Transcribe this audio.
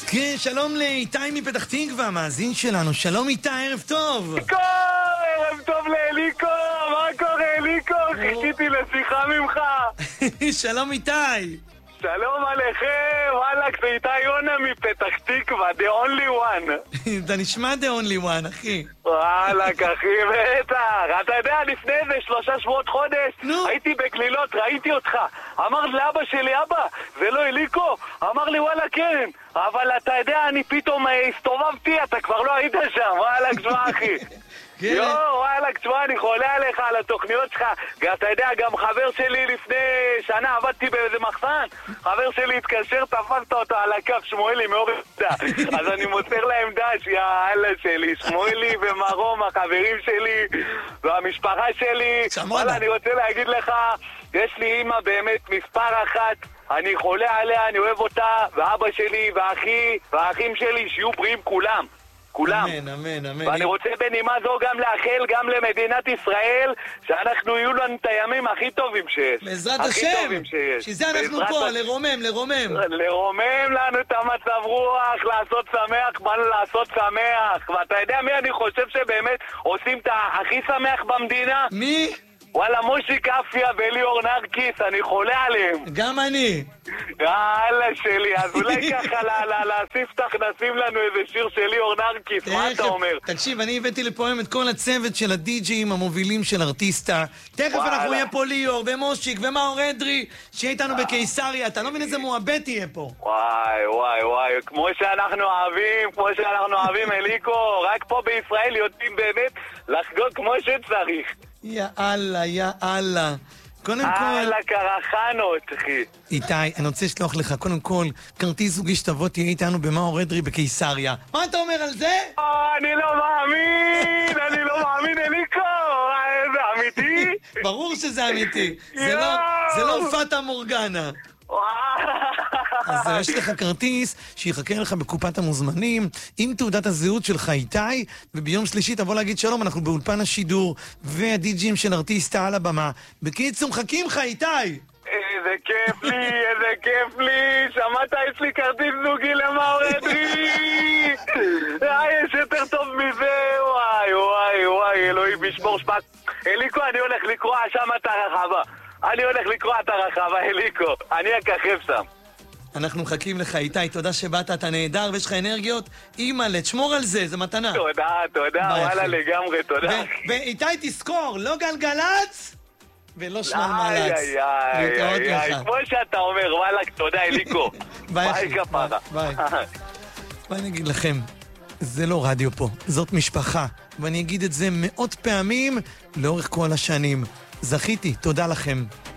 כן, שלום לאיתי מפתח תקווה, מאזין שלנו. שלום איתי, ערב טוב. ערב טוב לאליקו, מה קורה אליקו? חיכיתי לשיחה ממך. שלום איתי. שלום עליכם, וואלק, זה איתי יונה מפתח תקווה, the only one. אתה נשמע the only one, אחי. וואלק, אחי, בטח. אתה יודע, לפני איזה 3 שבועות חודש, הייתי בגלילות, ראיתי אותך. אמר לאבא שלי, אבא, זה לא אליקו? אמר לי, וואלה, כן. אבל אתה יודע, אני פתאום הסתובבתי, אתה כבר לא היית שם. וואלק, תשמע, אחי. וואלק, תשמע, אני חולה עליך על התוכניות שלך. אתה יודע, גם חבר שלי לפני שנה עבדתי באיזה מחסן, חבר שלי התקשר, תפסת אותו על הקו, שמואלי מאור יהודה. אז אני מוסר להם דש, יאללה שלי, שמואלי ומרום, החברים שלי והמשפחה שלי. וואלה, אני רוצה להגיד לך, יש לי אמא באמת מספר אחת, אני חולה עליה, אני אוהב אותה, ואבא שלי והאחי והאחים שלי שיהיו בריאים כולם. כולם. אמן, אמן, אמן. ואני רוצה בנימה זו גם לאחל גם למדינת ישראל שאנחנו יהיו לנו את הימים הכי טובים שיש. בעזרת השם. שזה אנחנו פה, לרומם. לרומם לנו את המצב רוח, לעשות שמח, באנו לעשות שמח. ואתה יודע מי אני חושב שבאמת עושים את הכי שמח במדינה? מי? וואלה, מושיק אפיה וליאור נרקיס, אני חולה עליהם. גם אני. יאללה שלי, אז אולי ככה לספתח נשים לנו איזה שיר של ליאור נרקיס, מה אתה אומר? תקשיב, אני הבאתי לפה היום את כל הצוות של הדי-ג'ים המובילים של ארטיסטה. תכף אנחנו נהיה פה ליאור ומושיק ומאור אדרי, שיהיה איתנו בקיסריה. אתה לא מבין איזה מועבט יהיה פה. וואי, כמו שאנחנו אוהבים, אליקו, רק פה בישראל יודעים באמת לחגוג כמו שצריך. יאללה. קודם כל... קרחנות, אחי. איתי, אני רוצה לשלוח לך, קודם כל, כרטיס זוגי שתבוא תהיה איתנו במאור אדרי בקיסריה. מה אתה אומר על זה? אני לא מאמין, אליקו! זה אמיתי? ברור שזה אמיתי. זה לא פטה מורגנה. אז יש לך כרטיס שיחכה לך בקופת המוזמנים עם תעודת הזהות שלך איתי, וביום שלישי תבוא להגיד שלום, אנחנו באולפן השידור והדי-ג'ים של ארטיסטה על הבמה. בקיצור, מחכים לך איתי. איזה כיף לי, שמעת, יש לי כרטיס זוגי למאור אדרי. יש יותר טוב מזה, וואי, אלוהים ישמור שפט. אליקו, אני הולך לקרוא שם את הרחבה, אליקו, אני אככב שם. אנחנו מחכים לך איתי, תודה שבאת, אתה נהדר ויש לך אנרגיות, אימא'לה, תשמור על זה, זה מתנה. תודה, וואלה לגמרי, תודה. ואיתי תזכור, לא גלגלץ ולא שמלמלץ. להתראות לך. כמו שאתה אומר, וואלה, תודה אליקו. ביי כפרה. ביי. אני אגיד לכם, זה לא רדיו פה, זאת משפחה, ואני אגיד את זה מאות פעמים לאורך כל השנים. זכיתי, תודה לכם.